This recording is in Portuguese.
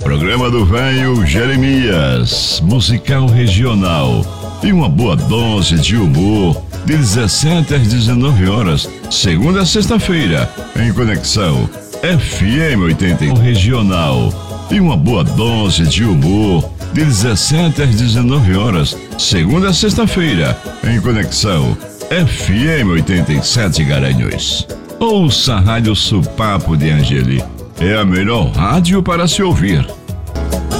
Programa do Velho Jeremias, musical regional e uma boa dose de humor, de 17 às 19 horas, segunda a sexta-feira, em conexão FM 80 regional e uma boa dose de humor, de 17 às 19 horas, segunda a sexta-feira, em conexão FM 87 Garanhuns. Ouça a Rádio Supapo de Angeli. É a melhor rádio para se ouvir.